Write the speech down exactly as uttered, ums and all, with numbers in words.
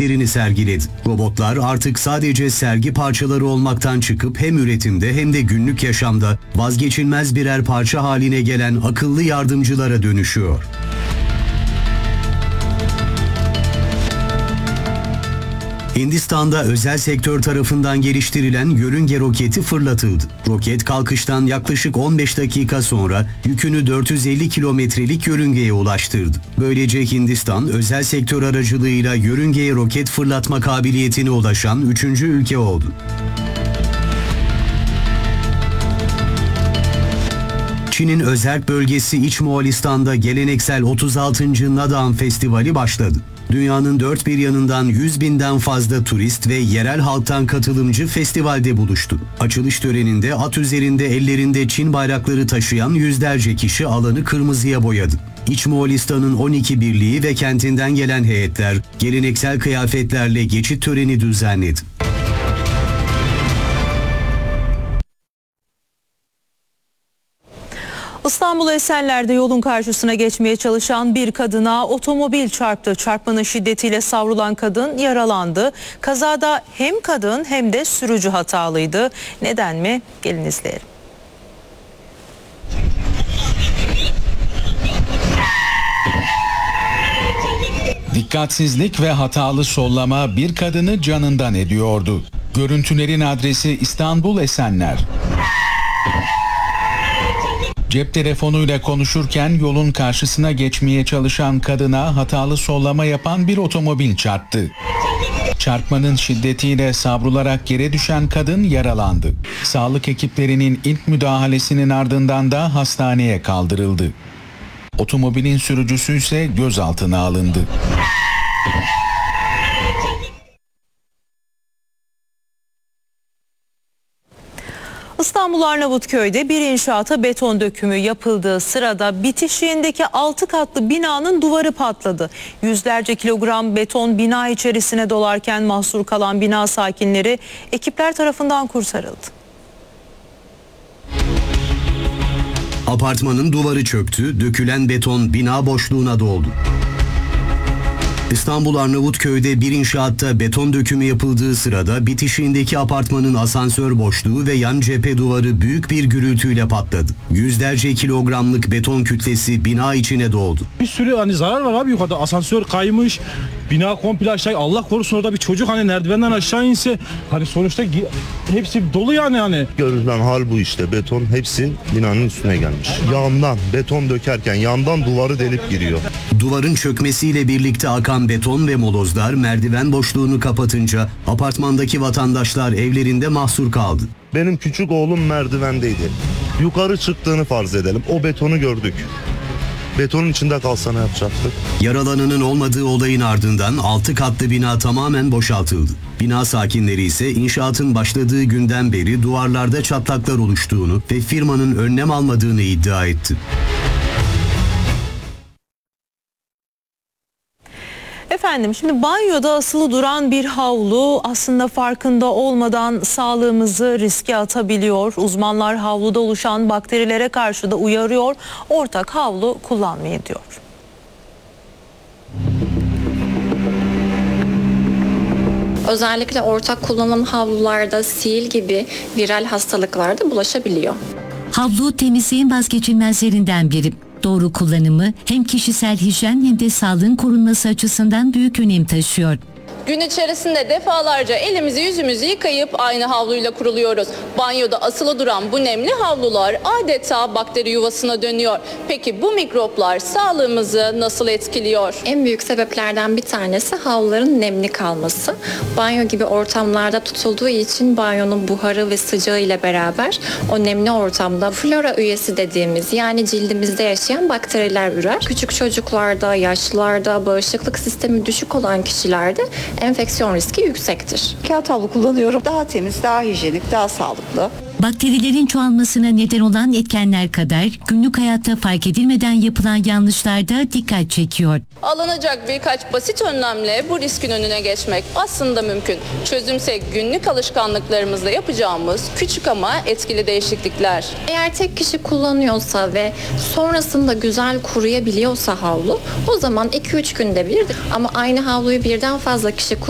yeteneklerini sergiledi. Robotlar artık sadece sergi parçaları olmaktan çıkıp hem üretimde hem de günlük yaşamda vazgeçilmez birer parça haline gelen akıllı yardımcılara dönüşüyor. Hindistan'da özel sektör tarafından geliştirilen yörünge roketi fırlatıldı. Roket kalkıştan yaklaşık on beş dakika sonra yükünü dört yüz elli kilometrelik yörüngeye ulaştırdı. Böylece Hindistan özel sektör aracılığıyla yörüngeye roket fırlatma kabiliyetine ulaşan üçüncü ülke oldu. Çin'in özerk bölgesi İç Moğolistan'da geleneksel otuz altıncı Nadağan Festivali başladı. Dünyanın dört bir yanından yüz binden fazla turist ve yerel halktan katılımcı festivalde buluştu. Açılış töreninde at üzerinde ellerinde Çin bayrakları taşıyan yüzlerce kişi alanı kırmızıya boyadı. İç Moğolistan'ın on iki birliği ve kentinden gelen heyetler geleneksel kıyafetlerle geçit töreni düzenledi. İstanbul Esenler'de yolun karşısına geçmeye çalışan bir kadına otomobil çarptı. Çarpmanın şiddetiyle savrulan kadın yaralandı. Kazada hem kadın hem de sürücü hatalıydı. Neden mi? Gelin izleyelim. Dikkatsizlik ve hatalı sollama bir kadını canından ediyordu. Görüntülerin adresi İstanbul Esenler. Cep telefonuyla konuşurken yolun karşısına geçmeye çalışan kadına hatalı sollama yapan bir otomobil çarptı. Çarpmanın şiddetiyle savrularak yere düşen kadın yaralandı. Sağlık ekiplerinin ilk müdahalesinin ardından da hastaneye kaldırıldı. Otomobilin sürücüsü ise gözaltına alındı. İstanbul Arnavutköy'de bir inşaata beton dökümü yapıldığı sırada bitişiğindeki altı katlı binanın duvarı patladı. Yüzlerce kilogram beton bina içerisine dolarken mahsur kalan bina sakinleri ekipler tarafından kurtarıldı. Apartmanın duvarı çöktü, dökülen beton bina boşluğuna doldu. İstanbul Arnavutköy'de bir inşaatta beton dökümü yapıldığı sırada bitişiğindeki apartmanın asansör boşluğu ve yan cephe duvarı büyük bir gürültüyle patladı. Yüzlerce kilogramlık beton kütlesi bina içine doldu. Bir sürü hani zarar var abi yukarıda. Asansör kaymış, bina komple aşağı. Allah korusun orada bir çocuk hani merdivenden aşağı inse hani sonuçta hepsi dolu yani hani. Görülen hal bu işte. Beton hepsi binanın üstüne gelmiş. Yandan beton dökerken yandan duvarı delip giriyor. Duvarın çökmesiyle birlikte akan beton ve molozlar merdiven boşluğunu kapatınca apartmandaki vatandaşlar evlerinde mahsur kaldı. Benim küçük oğlum merdivendeydi. Yukarı çıktığını farz edelim. O betonu gördük. Betonun içinde kalsa ne yapacaktık? Yaralananın olmadığı olayın ardından altı katlı bina tamamen boşaltıldı. Bina sakinleri ise inşaatın başladığı günden beri duvarlarda çatlaklar oluştuğunu ve firmanın önlem almadığını iddia etti. Efendim şimdi banyoda asılı duran bir havlu aslında farkında olmadan sağlığımızı riske atabiliyor. Uzmanlar havluda oluşan bakterilere karşı da uyarıyor. Ortak havlu kullanmayı diyor. Özellikle ortak kullanım havlularda sil gibi viral hastalıklarda bulaşabiliyor. Havlu temizliğin vazgeçilmezlerinden biri. Doğru kullanımı hem kişisel hijyen hem de sağlığın korunması açısından büyük önem taşıyor. Gün içerisinde defalarca elimizi yüzümüzü yıkayıp aynı havluyla kuruluyoruz. Banyoda asılı duran bu nemli havlular adeta bakteri yuvasına dönüyor. Peki bu mikroplar sağlığımızı nasıl etkiliyor? En büyük sebeplerden bir tanesi havluların nemli kalması. Banyo gibi ortamlarda tutulduğu için banyonun buharı ve sıcağı ile beraber o nemli ortamda flora üyesi dediğimiz yani cildimizde yaşayan bakteriler ürer. Küçük çocuklarda, yaşlılarda, bağışıklık sistemi düşük olan kişilerde enfeksiyon riski yüksektir. Kağıt havlu kullanıyorum. Daha temiz, daha hijyenik, daha sağlıklı. Bakterilerin çoğalmasına neden olan etkenler kadar günlük hayatta fark edilmeden yapılan yanlışlar da dikkat çekiyor. Alınacak birkaç basit önlemle bu riskin önüne geçmek aslında mümkün. Çözümse günlük alışkanlıklarımızda yapacağımız küçük ama etkili değişiklikler. Eğer tek kişi kullanıyorsa ve sonrasında güzel kuruyabiliyorsa havlu, o zaman iki üç günde bir, ama aynı havluyu birden fazla kişi